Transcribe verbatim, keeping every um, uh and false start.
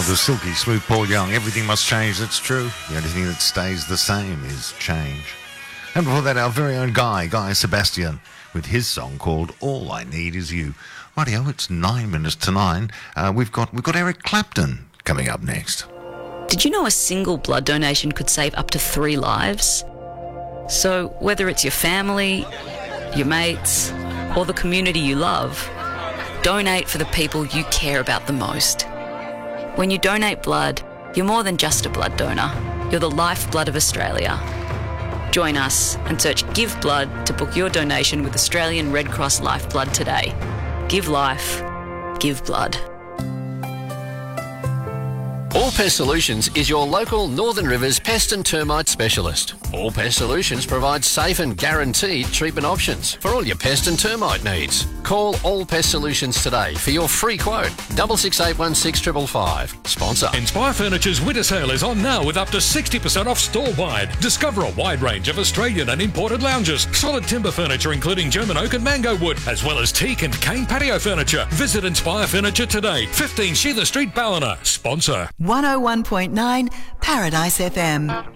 the silky smooth Paul Young. Everything must change, that's true. The only thing that stays the same is change. And before that, our very own Guy, Guy Sebastian, with his song called All I Need Is You. Rightio, it's nine minutes to nine. Uh, we've got we've got Eric Clapton coming up next. Did you know a single blood donation could save up to three lives? So whether it's your family, your mates, or the community you love, donate for the people you care about the most. When you donate blood, you're more than just a blood donor. You're the lifeblood of Australia. Join us and search Give Blood to book your donation with Australian Red Cross Lifeblood today. Give life, give blood. All Pest Solutions is your local Northern Rivers pest and termite specialist. All Pest Solutions provides safe and guaranteed treatment options for all your pest and termite needs. Call All Pest Solutions today for your free quote. Double six eight one six triple five. Sponsor. Inspire Furniture's winter sale is on now with up to sixty percent off store-wide. Discover a wide range of Australian and imported lounges, solid timber furniture including German oak and mango wood, as well as teak and cane patio furniture. Visit Inspire Furniture today. fifteen Sheila Street, Ballina. Sponsor. one oh one point nine Paradise F M.